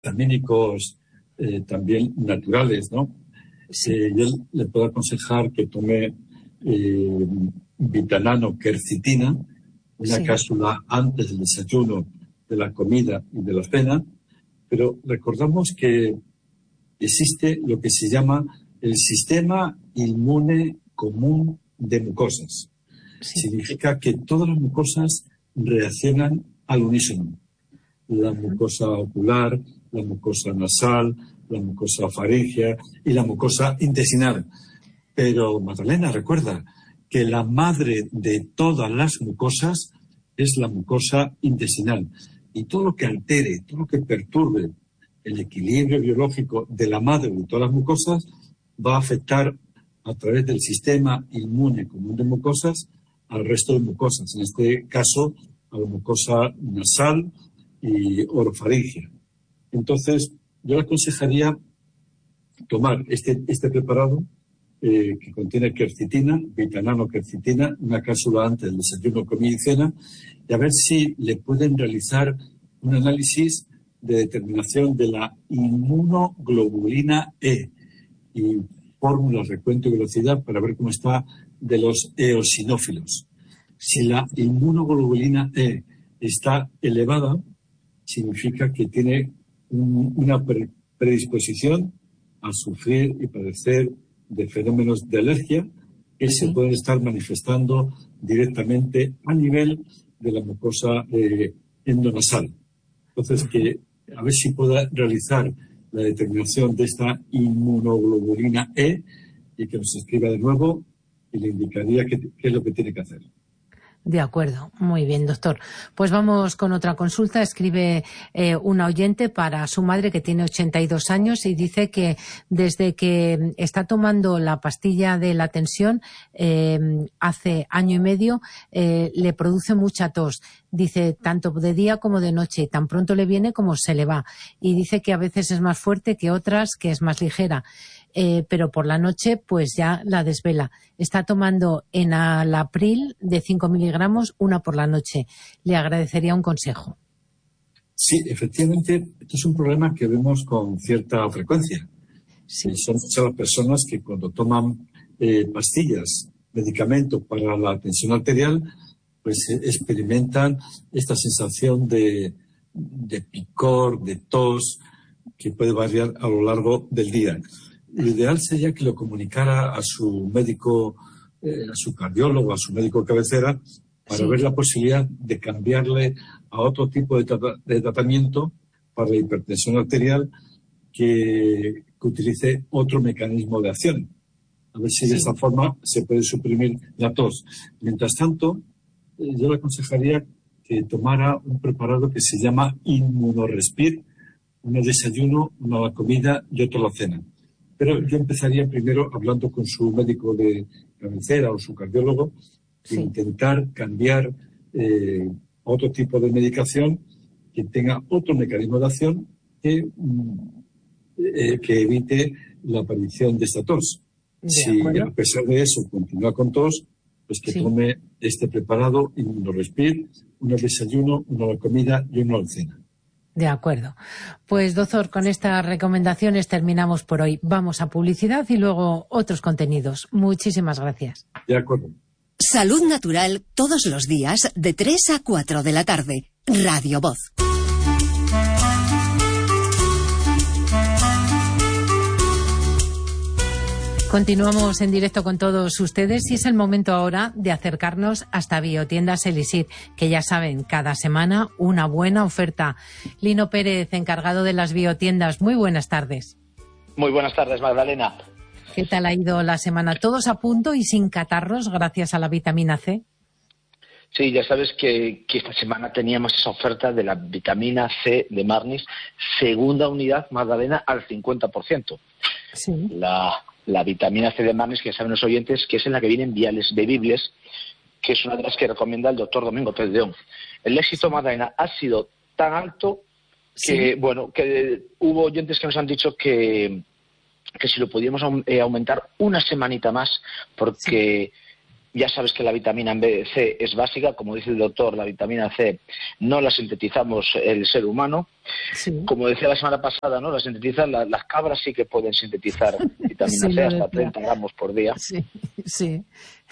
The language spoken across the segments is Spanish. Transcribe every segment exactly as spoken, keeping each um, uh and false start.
vitamínicos eh, también naturales, ¿no? Sí. Eh, yo le puedo aconsejar que tome eh, Vitanano quercitina, una Sí. cápsula antes del desayuno, de la comida y de la cena, pero recordamos que existe lo que se llama el sistema inmune común de mucosas. Sí. Significa que todas las mucosas reaccionan al unísono. La mucosa ocular, la mucosa nasal, la mucosa faríngea y la mucosa intestinal. Pero, Magdalena, recuerda que la madre de todas las mucosas es la mucosa intestinal. Y todo lo que altere, todo lo que perturbe el equilibrio biológico de la madre de todas las mucosas va a afectar a través del sistema inmune común de mucosas al resto de mucosas, en este caso a la mucosa nasal y orofaringia. Entonces, yo le aconsejaría tomar este, este preparado eh, que contiene quercitina, Vitanano quercitina, una cápsula antes del desayuno, comida y cena, y a ver si le pueden realizar un análisis de determinación de la inmunoglobulina E y fórmulas, recuento y velocidad para ver cómo está de los eosinófilos. Si la inmunoglobulina E está elevada, significa que tiene un, una predisposición a sufrir y padecer de fenómenos de alergia que sí. se pueden estar manifestando directamente a nivel de la mucosa eh, endonasal. Entonces, que a ver si pueda realizar la determinación de esta inmunoglobulina E y que nos escriba de nuevo y le indicaría qué, qué es lo que tiene que hacer. De acuerdo, muy bien, doctor. Pues vamos con otra consulta. Escribe eh, una oyente para su madre que tiene ochenta y dos años y dice que desde que está tomando la pastilla de la tensión eh, hace año y medio eh, le produce mucha tos. Dice tanto de día como de noche y tan pronto le viene como se le va. Y dice que a veces es más fuerte que otras, que es más ligera. Eh, pero por la noche pues ya la desvela. Está tomando enalapril de cinco miligramos, una por la noche. Le agradecería un consejo. Sí, efectivamente, esto es un problema que vemos con cierta frecuencia. Sí. Son muchas las personas que cuando toman eh, pastillas, medicamentos para la tensión arterial, pues eh, experimentan esta sensación de, de picor, de tos, que puede variar a lo largo del día. Lo ideal sería que lo comunicara a su médico, eh, a su cardiólogo, a su médico cabecera, para sí. ver la posibilidad de cambiarle a otro tipo de, trata de tratamiento para la hipertensión arterial que, que utilice otro mecanismo de acción. A ver si sí. de esta forma se puede suprimir la tos. Mientras tanto, eh, yo le aconsejaría que tomara un preparado que se llama Inmunorespir, uno desayuno, una comida y otro la cena. Pero yo empezaría primero hablando con su médico de cabecera o su cardiólogo sí. e intentar cambiar eh, otro tipo de medicación que tenga otro mecanismo de acción que, eh, que evite la aparición de esta tos. Si a pesar de eso continúa con tos, pues que sí. tome este preparado Inmunorespir, uno al desayuno, uno a la comida y uno a la cena. De acuerdo. Pues, doctor, con estas recomendaciones terminamos por hoy. Vamos a publicidad y luego otros contenidos. Muchísimas gracias. De acuerdo. Salud Natural todos los días de tres a cuatro de la tarde. Radio Voz. Continuamos en directo con todos ustedes y es el momento ahora de acercarnos hasta Biotiendas Elisir, que ya saben, cada semana una buena oferta. Lino Pérez, encargado de las biotiendas, muy buenas tardes. Muy buenas tardes, Magdalena. ¿Qué tal ha ido la semana? ¿Todos a punto y sin catarros gracias a la vitamina C? Sí, ya sabes que, que esta semana teníamos esa oferta de la vitamina C de Marnis, segunda unidad, Magdalena, al cincuenta por ciento. Sí. La... La vitamina C de Marnis, que ya saben los oyentes, que es en la que vienen viales bebibles, que es una de las que recomienda el doctor Domingo Pérez León. El éxito, Magdalena, ha sido tan alto que, sí. bueno, que hubo oyentes que nos han dicho que, que si lo podíamos eh, aumentar una semanita más, porque Ya sabes que la vitamina C es básica, como dice el doctor, la vitamina C no la sintetizamos el ser humano. Sí. Como decía la semana pasada, ¿no? La sintetizan, la, las cabras sí que pueden sintetizar vitamina Sí, C lo hasta decía. treinta gramos por día. Sí, sí.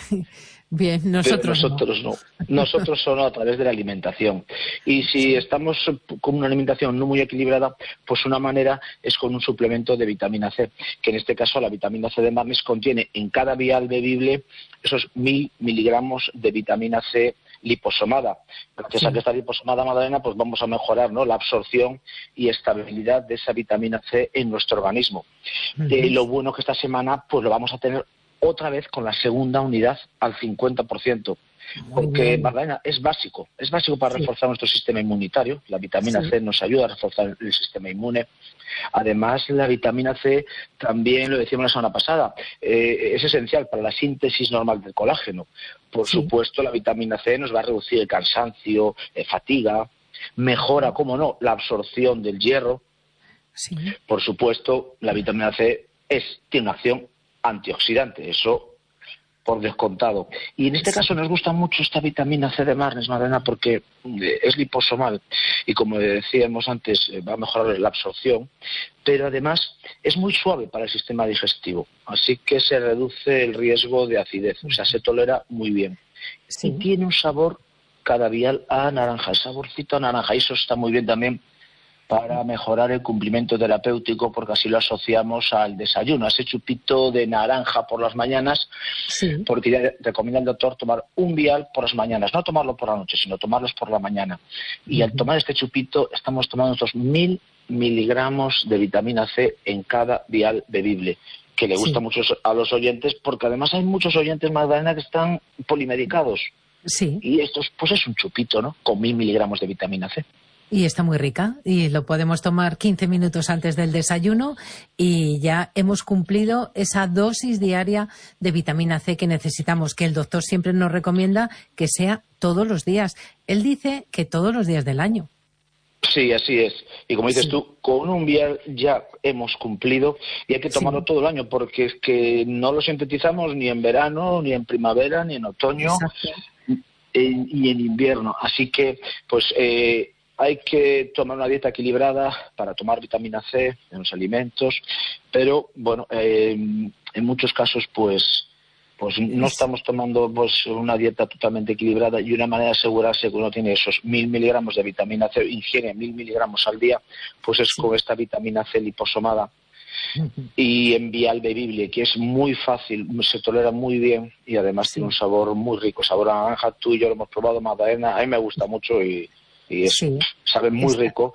Bien, Pero nosotros no. nosotros no. Nosotros solo a través de la alimentación. Y si Sí. estamos con una alimentación no muy equilibrada, pues una manera es con un suplemento de vitamina C, que en este caso la vitamina C de Marnes contiene en cada vial bebible esos mil miligramos de vitamina C liposomada. Gracias Sí. a que está liposomada, Magdalena, pues vamos a mejorar, ¿no?, la absorción y estabilidad de esa vitamina C en nuestro organismo. Ujú. Eh, lo bueno que esta semana pues lo vamos a tener otra vez con la segunda unidad al cincuenta por ciento. Muy Porque, bien. Magdalena, es básico, es básico para Sí. reforzar nuestro sistema inmunitario. La vitamina Sí. C nos ayuda a reforzar el sistema inmune. Además, la vitamina C, también lo decíamos la semana pasada, eh, es esencial para la síntesis normal del colágeno. Por Sí. supuesto, la vitamina C nos va a reducir el cansancio, eh, fatiga, mejora, cómo no, la absorción del hierro. Sí. Por supuesto, la vitamina C es, tiene una acción antioxidante, eso por descontado. Y en este Sí. caso nos gusta mucho esta vitamina C de Marnes, Magdalena, porque eh, es liposomal y, como decíamos antes, eh, va a mejorar la absorción, pero además es muy suave para el sistema digestivo, así que se reduce el riesgo de acidez, o sea, se tolera muy bien. Sí. Y tiene un sabor cada vial a naranja, el saborcito a naranja, y eso está muy bien también para mejorar el cumplimiento terapéutico, porque así lo asociamos al desayuno, a ese chupito de naranja por las mañanas, Sí. porque ya recomienda el doctor tomar un vial por las mañanas, no tomarlo por la noche, sino tomarlos por la mañana. Y al Ujú. tomar este chupito estamos tomando estos mil miligramos de vitamina C en cada vial bebible, que le Sí. gusta mucho a los oyentes, porque además hay muchos oyentes, Magdalena, que están polimedicados. Sí. Y esto es, pues es un chupito, ¿no?, con mil miligramos de vitamina C. Y está muy rica y lo podemos tomar quince minutos antes del desayuno y ya hemos cumplido esa dosis diaria de vitamina C que necesitamos, que el doctor siempre nos recomienda que sea todos los días. Él dice que todos los días del año. Sí, así es. Y como dices Sí. tú, con un vial ya hemos cumplido y hay que tomarlo Sí. todo el año, porque es que no lo sintetizamos ni en verano, ni en primavera, ni en otoño, Exacto. en- y en invierno. Así que, pues, eh, hay que tomar una dieta equilibrada para tomar vitamina C en los alimentos, pero, bueno, eh, en muchos casos, pues, pues no Es- estamos tomando pues una dieta totalmente equilibrada, y una manera de asegurarse que uno tiene esos mil miligramos de vitamina C, ingiere mil miligramos al día, pues es Sí. con esta vitamina C liposomada Ujú. y en vial bebible, que es muy fácil, se tolera muy bien y además Sí. tiene un sabor muy rico, sabor a naranja. Tú y yo lo hemos probado, Magdalena, a mí me gusta mucho y, y es, Sí. sabe muy Está- rico.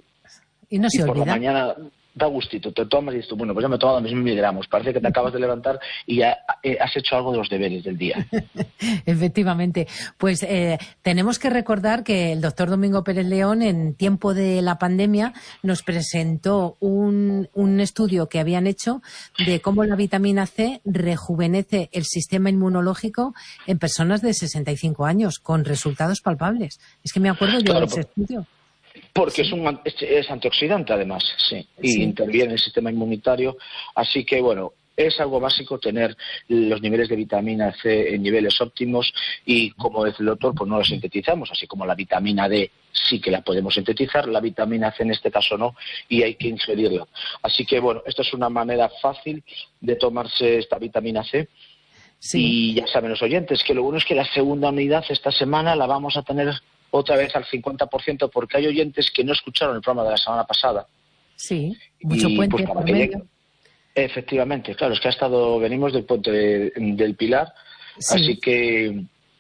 Y no Y se por la olvida. mañana da gustito, te tomas y dices tú, bueno, pues ya me he tomado mis mil miligramos, parece que te acabas de levantar y ya eh, has hecho algo de los deberes del día. Efectivamente. Pues eh, tenemos que recordar que el doctor Domingo Pérez León, en tiempo de la pandemia, nos presentó un, un estudio que habían hecho de cómo la vitamina C rejuvenece el sistema inmunológico en personas de sesenta y cinco años, con resultados palpables. Es que me acuerdo yo de Claro, ese estudio. porque Sí. es, un, an- es, es antioxidante además, sí, y Sí. interviene en el sistema inmunitario, así que bueno, es algo básico tener los niveles de vitamina C en niveles óptimos y, como dice el doctor, pues no los sintetizamos, así como la vitamina D sí que la podemos sintetizar, la vitamina C en este caso no, y hay que ingerirla. Así que bueno, esta es una manera fácil de tomarse esta vitamina C. Sí. Y ya saben los oyentes que lo bueno es que la segunda unidad esta semana la vamos a tener otra vez al cincuenta por ciento, porque hay oyentes que no escucharon el programa de la semana pasada. Sí. Mucho Y puente pues para por que medio. llegue, efectivamente, claro, es que ha estado, venimos del puente de- del Pilar, Sí. así que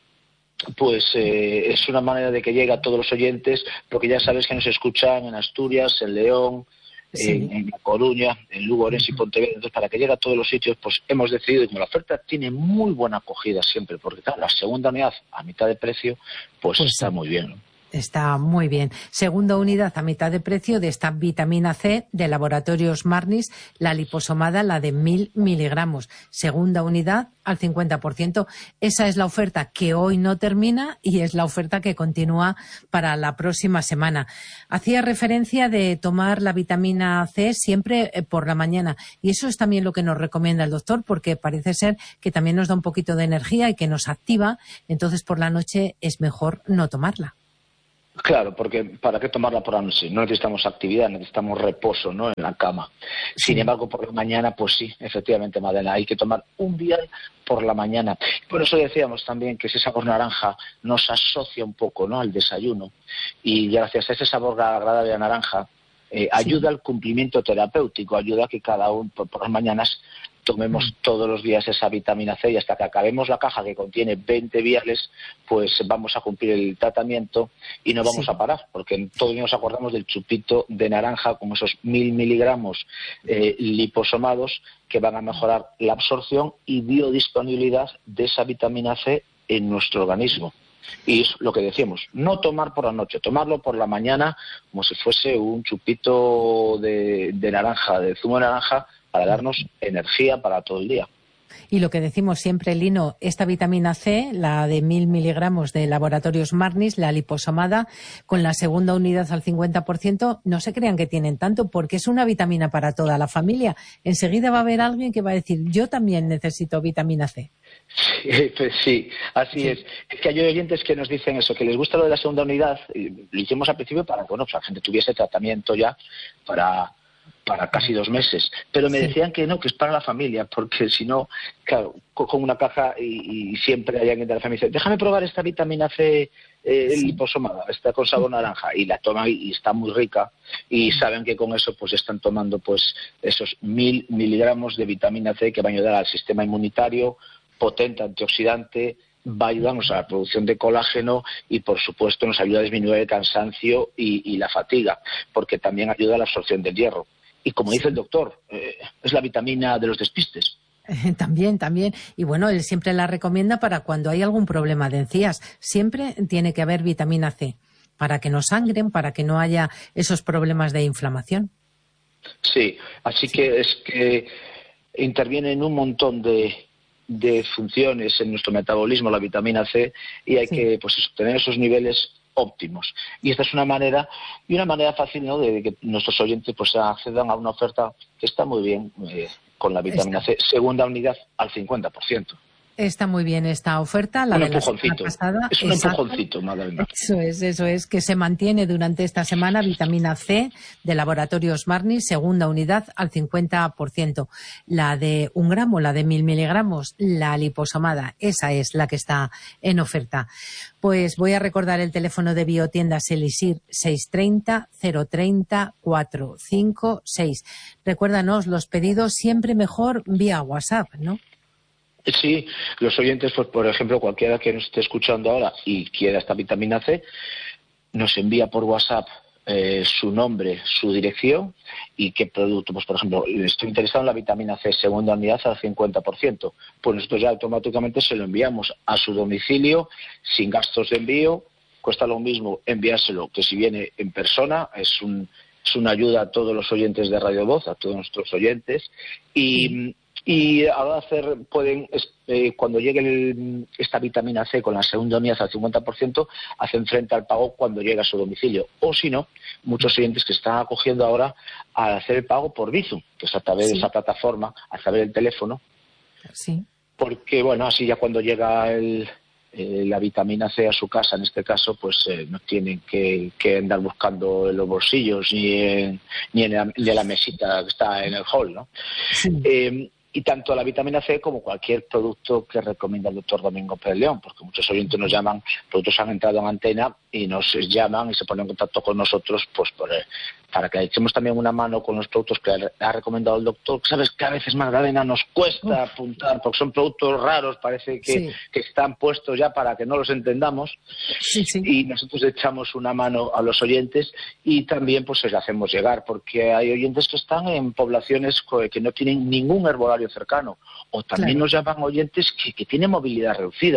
pues eh, es una manera de que llegue a todos los oyentes, porque ya sabes que nos escuchan en Asturias, en León, Sí. en, en La Coruña, en Lugo, Orense y Pontevedra. Entonces, para que llegue a todos los sitios, pues hemos decidido, y como la oferta tiene muy buena acogida siempre, porque claro, la segunda unidad a mitad de precio, pues, Pues está sí. muy bien, ¿no? Está muy bien. Segunda unidad a mitad de precio de esta vitamina C de Laboratorios Marnis, la liposomada, la de mil miligramos. Segunda unidad al cincuenta por ciento. Esa es la oferta que hoy no termina y es la oferta que continúa para la próxima semana. Hacía referencia de tomar la vitamina C siempre por la mañana y eso es también lo que nos recomienda el doctor, porque parece ser que también nos da un poquito de energía y que nos activa, entonces por la noche es mejor no tomarla. Claro, porque ¿para qué tomarla por la noche? No necesitamos actividad, necesitamos reposo, ¿no?, en la cama. Sin embargo, por la mañana, pues sí, efectivamente, Madela, hay que tomar un vial por la mañana. Por eso decíamos también que ese sabor naranja nos asocia un poco, ¿no?, al desayuno. Y gracias a ese sabor agradable a naranja, eh, ayuda sí. al cumplimiento terapéutico, ayuda a que cada uno por, por las mañanas tomemos mm. todos los días esa vitamina C y hasta que acabemos la caja que contiene veinte viales, pues vamos a cumplir el tratamiento y no vamos sí. a parar, porque todos nos acordamos del chupito de naranja con esos mil miligramos eh, liposomados que van a mejorar la absorción y biodisponibilidad de esa vitamina C en nuestro organismo. Y es lo que decíamos, no tomar por la noche, tomarlo por la mañana como si fuese un chupito de, de naranja, de zumo de naranja, para darnos energía para todo el día. Y lo que decimos siempre, Lino, esta vitamina C, la de mil miligramos de Laboratorios Marnis, la liposomada, con la segunda unidad al cincuenta por ciento, no se crean que tienen tanto, porque es una vitamina para toda la familia. Enseguida va a haber alguien que va a decir, yo también necesito vitamina C. Sí, pues sí, así sí. es. Es que hay oyentes que nos dicen eso, que les gusta lo de la segunda unidad. Lo hicimos al principio para que bueno, pues la gente tuviese tratamiento ya para... para casi dos meses, pero me sí. decían que no, que es para la familia, porque si no, claro, cojo una caja y, y siempre hay alguien de la familia que dice, déjame probar esta vitamina C eh, sí. liposomada, está con sabor naranja, y la toman y está muy rica, y saben que con eso pues están tomando pues esos mil miligramos de vitamina C que van a ayudar al sistema inmunitario, potente antioxidante, va a ayudarnos a la producción de colágeno y, por supuesto, nos ayuda a disminuir el cansancio y, y la fatiga, porque también ayuda a la absorción del hierro. Y como dice el doctor, eh, es la vitamina de los despistes. También, también. Y bueno, él siempre la recomienda para cuando hay algún problema de encías. Siempre tiene que haber vitamina C, para que no sangren, para que no haya esos problemas de inflamación. Sí, así sí. que es que interviene en un montón de... de funciones en nuestro metabolismo, la vitamina C, y hay sí. que pues tener esos niveles óptimos. Y esta es una manera, y una manera fácil, ¿no?, de que nuestros oyentes pues accedan a una oferta que está muy bien eh, con la vitamina está. C, segunda unidad al cincuenta por ciento. Está muy bien esta oferta, la un de la semana pasada. Es un Exacto. empujoncito, Madalena. Eso es, eso es, que se mantiene durante esta semana vitamina C de Laboratorios Marnis, segunda unidad al cincuenta por ciento. La de un gramo, la de mil miligramos, la liposomada, esa es la que está en oferta. Pues voy a recordar el teléfono de Biotiendas Elisir, seis treinta, cero treinta, cuatrocientos cincuenta y seis. Recuérdanos, los pedidos siempre mejor vía WhatsApp, ¿no? Sí, los oyentes, pues por ejemplo, cualquiera que nos esté escuchando ahora y quiera esta vitamina C, nos envía por WhatsApp eh, su nombre, su dirección y qué producto. Pues por ejemplo, estoy interesado en la vitamina C segunda unidad al cincuenta por ciento. Pues nosotros ya automáticamente se lo enviamos a su domicilio sin gastos de envío. Cuesta lo mismo enviárselo que si viene en persona. Es un, es una ayuda a todos los oyentes de Radio Voz, a todos nuestros oyentes. Y... Y ahora hacer, pueden, eh, cuando llegue el, esta vitamina C con la segunda unidad al cincuenta por ciento, hacen frente al pago cuando llega a su domicilio. O si no, muchos clientes que están acogiendo ahora a hacer el pago por Bizum, que es a través sí. de esa plataforma, a través del teléfono. Sí. Porque, bueno, así ya cuando llega el, eh, la vitamina C a su casa, en este caso, pues eh, no tienen que, que andar buscando en los bolsillos ni en, ni en la, ni en la mesita que está en el hall, ¿no? Sí. Eh, Y tanto la vitamina C como cualquier producto que recomienda el doctor Domingo Pérez León, porque muchos oyentes nos llaman, productos han entrado en antena y nos llaman y se ponen en contacto con nosotros pues por, eh, para que echemos también una mano con los productos que ha recomendado el doctor. Sabes que a veces, Magdalena, nos cuesta Uf. apuntar, porque son productos raros, parece que, sí. que están puestos ya para que no los entendamos. Sí, sí. Y nosotros echamos una mano a los oyentes y también pues les hacemos llegar, porque hay oyentes que están en poblaciones que no tienen ningún herbolario cercano, o también claro. nos llaman oyentes que, que tienen movilidad reducida,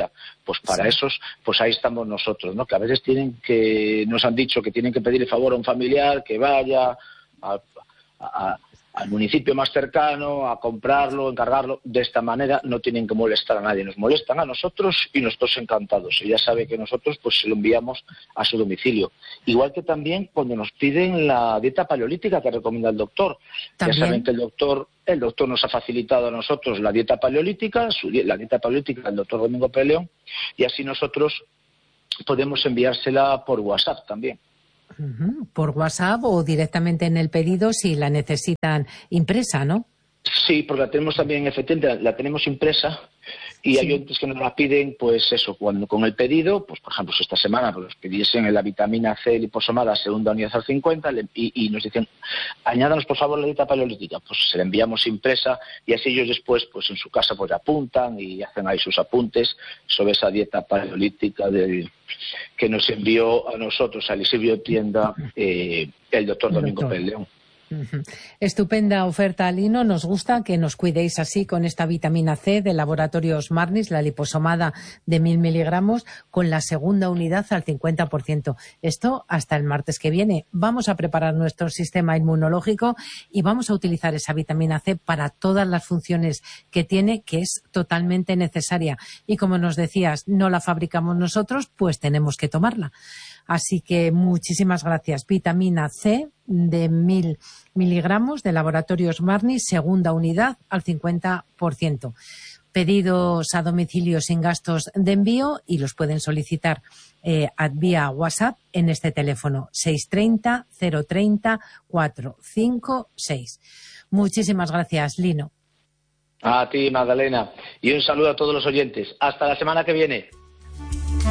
pues para sí. esos, pues ahí estamos nosotros, ¿no? Que a veces tienen que, nos han dicho que tienen que pedirle favor a un familiar que vaya a, a, al municipio más cercano a comprarlo, encargarlo. De esta manera no tienen que molestar a nadie, nos molestan a nosotros y nosotros encantados. Ella sabe que nosotros pues se lo enviamos a su domicilio. Igual que también cuando nos piden la dieta paleolítica que recomienda el doctor. ¿También? Ya saben que el doctor, el doctor nos ha facilitado a nosotros la dieta paleolítica, su, la dieta paleolítica del doctor Domingo Pérez León, y así nosotros podemos enviársela por WhatsApp también. Por WhatsApp o directamente en el pedido si la necesitan impresa, ¿no? Sí, porque la tenemos también, efectivamente, la tenemos impresa y sí. Hay oyentes que nos la piden, pues eso, cuando con el pedido, pues por ejemplo, esta semana pues, pidiesen la vitamina C liposomada segunda unidad al cincuenta y, y nos dicen, añádanos por favor la dieta paleolítica, pues se la enviamos impresa y así ellos después, pues en su casa, pues apuntan y hacen ahí sus apuntes sobre esa dieta paleolítica del, que nos envió a nosotros, a Elisibio Tienda, eh, el doctor Domingo Pérez León. Uh-huh. Estupenda oferta, Lino. Nos gusta que nos cuidéis así con esta vitamina C de Laboratorios Marnis, la liposomada de mil miligramos, con la segunda unidad al cincuenta por ciento. Esto hasta el martes que viene. Vamos a preparar nuestro sistema inmunológico y vamos a utilizar esa vitamina C para todas las funciones que tiene, que es totalmente necesaria. Y como nos decías, no la fabricamos nosotros, pues tenemos que tomarla. Así que muchísimas gracias. Vitamina C de mil miligramos de Laboratorios Marnis, segunda unidad al cincuenta por ciento. Pedidos a domicilio sin gastos de envío y los pueden solicitar eh, vía WhatsApp en este teléfono seis tres cero, cero tres cero, cuatro cinco seis. Muchísimas gracias, Lino. A ti, Magdalena. Y un saludo a todos los oyentes. Hasta la semana que viene.